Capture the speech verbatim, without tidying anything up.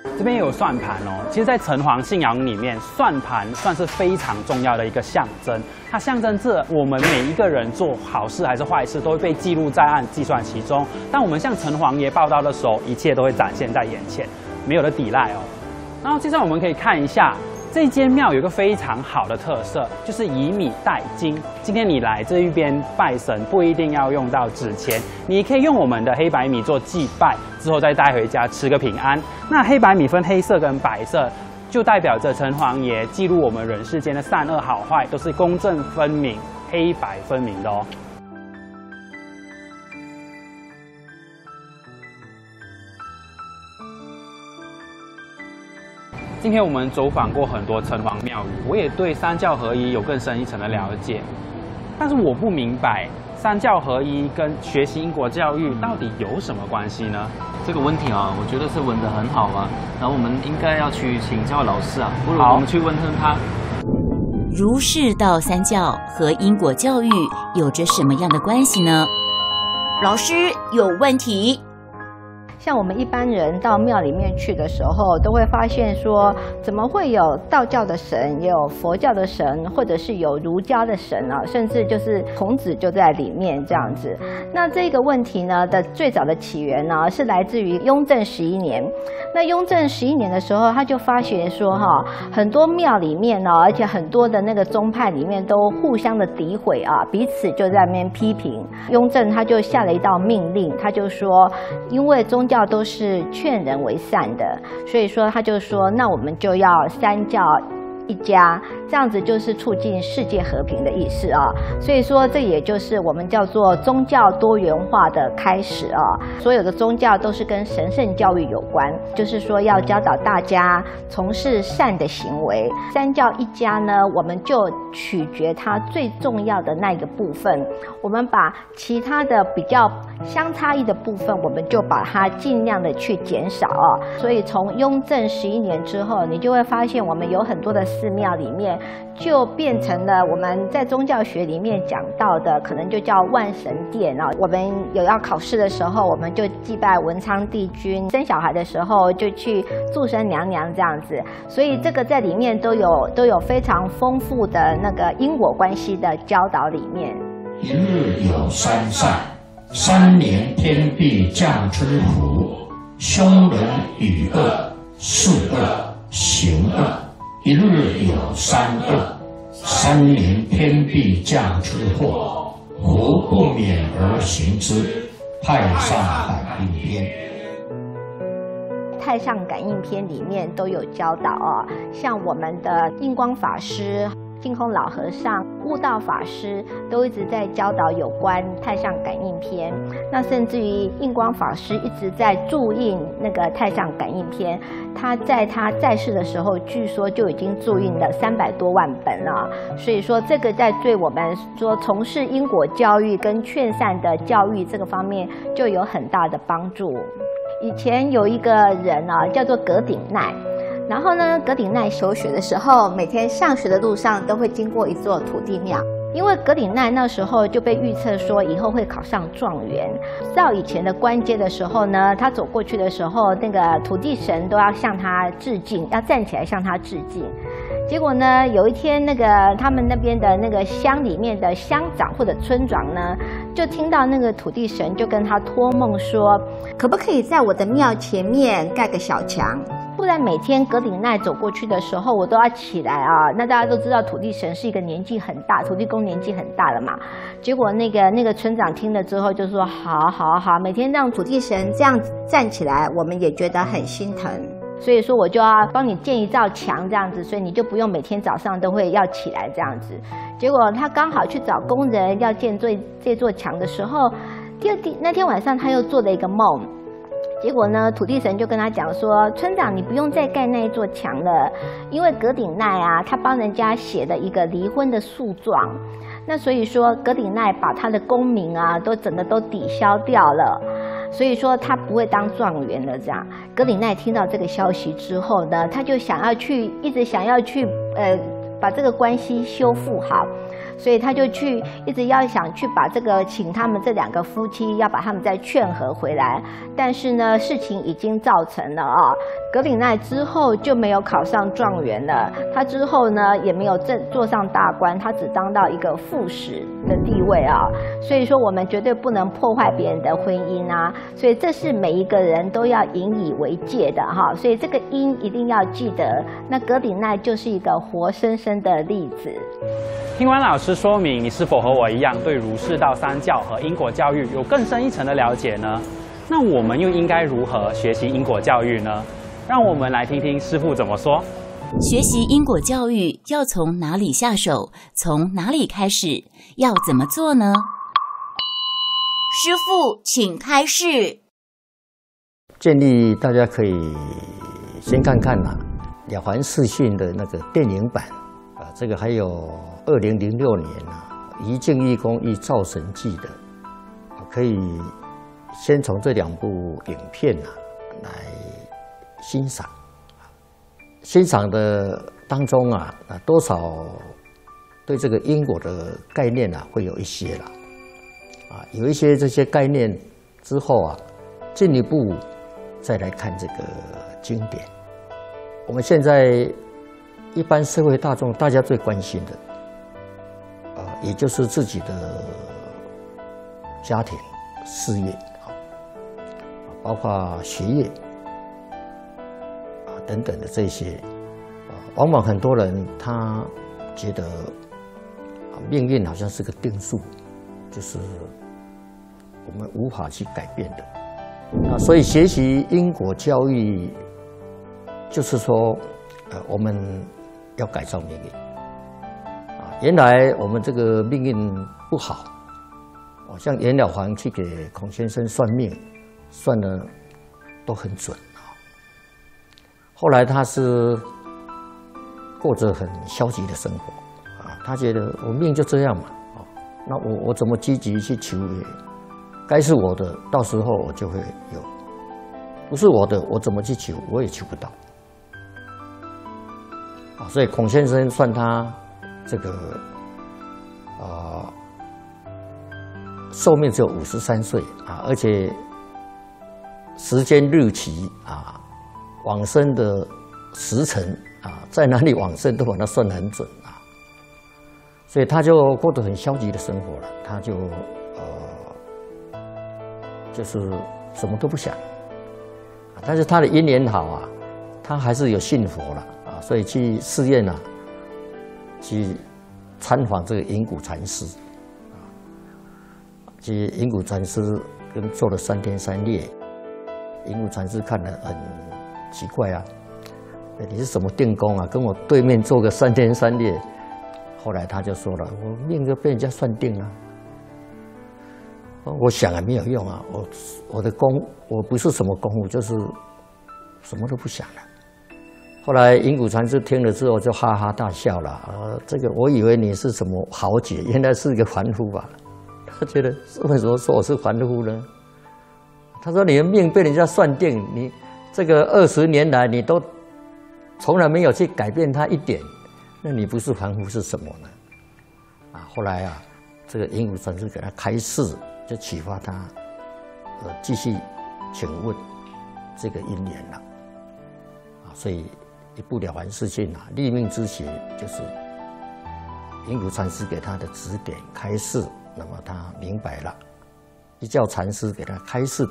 这边也有算盘哦。其实，在城隍信仰里面，算盘算是非常重要的一个象征。它象征着我们每一个人做好事还是坏事，都会被记录在案、计算其中。当我们向城隍爷报到的时候，一切都会展现在眼前，没有的抵赖哦。然后，接下来我们可以看一下。这间庙有一个非常好的特色，就是以米代金。今天你来这一边拜神，不一定要用到纸钱，你可以用我们的黑白米做祭拜，之后再带回家吃个平安。那黑白米分黑色跟白色，就代表着城隍爷记录我们人世间的善恶好坏，都是公正分明、黑白分明的哦。今天我们走访过很多城隍庙宇，我也对三教合一有更深一层的了解。但是我不明白三教合一跟学习因果教育到底有什么关系呢？ 这个问题啊，我觉得是问得很好啊。然后我们应该要去请教老师啊，不如我们去问问他。 儒释道三教和因果教育有着什么样的关系呢？老师有问题。 像我们一般人到庙里面去的时候，都会发现说，怎么会有道教的神，也有佛教的神，或者是有儒家的神啊，甚至就是孔子就在里面这样子。那这个问题呢的最早的起源呢，是来自于雍正十一年。那雍正十一年的时候，他就发觉说哈，很多庙里面呢，而且很多的那个宗派里面都互相的诋毁啊，彼此就在那边批评。雍正他就下了一道命令，他就说，因为宗教都是劝人为善的，所以说他就说，那我们就要三教一家，这样子就是促进世界和平的意思啊。所以说，这也就是我们叫做宗教多元化的开始啊。所有的宗教都是跟神圣教育有关，就是说要教导大家从事善的行为。三教一家呢，我们就取决它最重要的那个部分，我们把其他的比较相差异的部分，我们就把它尽量的去减少啊。所以从雍正十一年之后，你就会发现我们有很多的寺庙里面就变成了我们在宗教学里面讲到的，可能就叫万神殿啊。我们有要考试的时候，我们就祭拜文昌帝君；生小孩的时候就去祝生娘娘这样子。所以这个在里面都有都有非常丰富的那个因果关系的教导里面。 一日有三善，三年天地降之福，凶人与恶，是恶行恶。一日有三恶，三年天地降之祸，福不免而行之。太上感应篇。 太上感应篇里面都有教导啊，像我们的印光法师、净空老和尚、悟道法师都一直在教导有关太上感应篇。那甚至于印光法师一直在注印那个太上感应篇，他在他在世的时候，据说就已经注印了三百多万本了。所以说，这个在对我们说从事因果教育跟劝善的教育这个方面就有很大的帮助。以前有一个人啊，叫做葛鼎鼐。然后呢，葛鼎鼐求学的时候，每天上学的路上都会经过一座土地庙，因为葛鼎鼐那时候就被预测说以后会考上状元。到以前的官阶的时候呢，他走过去的时候，那个土地神都要向他致敬，要站起来向他致敬。结果呢，有一天那个他们那边的那个乡里面的乡长或者村长呢，就听到那个土地神就跟他托梦说，可不可以在我的庙前面盖个小墙？不然每天葛鼎鼐走过去的时候，我都要起来啊。那大家都知道土地神是一个年纪很大，土地公年纪很大了嘛。结果那个那个村长听了之后就说，好好好，每天让土地神这样站起来，我们也觉得很心疼。所以说我就要帮你建一道墙这样子，所以你就不用每天早上都会要起来这样子。结果他刚好去找工人要建这这座墙的时候，第二天那天晚上他又做了一个梦。结果呢，土地神就跟他讲说，村长你不用再盖那一座墙了，因为葛鼎鼐啊，他帮人家写了一个离婚的诉状，那所以说葛鼎鼐把他的功名啊都整个都抵消掉了，所以说他不会当状元了。这样，葛鼎鼐听到这个消息之后呢，他就想要去，一直想要去呃把这个关系修复好。 所以他就去一直要想去把这个请他们这两个夫妻要把他们再劝和回来，但是呢事情已经造成了啊，格林奈之后就没有考上状元了，他之后呢也没有正坐上大官，他只当到一个副使的地位啊，所以说我们绝对不能破坏别人的婚姻啊，所以这是每一个人都要引以为戒的哈，所以这个因一定要记得。那格林奈就是一个活生生的例子。 听完老师说明，你是否和我一样对儒释道三教和因果教育有更深一层的了解呢？那我们又应该如何学习因果教育呢？让我们来听听师父怎么说。 学习因果教育要从哪里下手？从哪里开始？要怎么做呢？师父，请开示。 建议大家可以先看看啊，《了凡四训》的那个电影版啊，这个还有二零零六年啊，一镜一公一灶神记的，可以先从这两部影片啊来欣赏。欣赏的当中啊，啊多少对这个因果的概念啊会有一些啦，啊有一些这些概念之后啊，进一步再来看这个经典。我们现在一般社会大众大家最关心的，啊也就是自己的家庭、事业啊，包括学业。等等的这些，啊，往往很多人他觉得，啊，命运好像是个定数，就是我们无法去改变的。啊，所以学习因果教育，就是说，呃，我们要改造命运。啊，原来我们这个命运不好，哦，像袁了凡去给孔先生算命，算的都很准。后来他是过着很消极的生活啊，他觉得我命就这样嘛，啊，那我我怎么积极去求也，该是我的，到时候我就会有；不是我的，我怎么去求，我也求不到。啊，所以孔先生算他这个啊寿命只有五十三岁啊，而且时间日期啊。往生的时辰啊，在哪里往生都把它算得很准啊，所以他就过得很消极的生活了，他就呃，就是什么都不想，但是他的因缘好啊，他还是有信佛了啊，所以去寺院啊，去参访这个隐谷禅师啊，去隐谷禅师跟做了三天三夜，隐谷禅师看了很奇怪啊，你是什么定功啊？跟我对面做个三天三夜。后来他就说了，我命就被人家算定了。我想也没有用啊，我我的功我不是什么功夫，就是什么都不想了。后来隐谷禅师听了之后就哈哈大笑了啊，这个我以为你是什么豪杰，原来是一个凡夫吧？他觉得为什么说我是凡夫呢？他说你的命被人家算定，你。这个二十年来，你都从来没有去改变它一点，那你不是凡夫是什么呢？啊，后来啊，这个隐谷禅师给他开示，就启发他，呃，继续请问这个因缘了。啊，所以一部《了凡四训》啊，立命之学就是隐谷禅师给他的指点开示，那么他明白了，一教禅师给他开示的。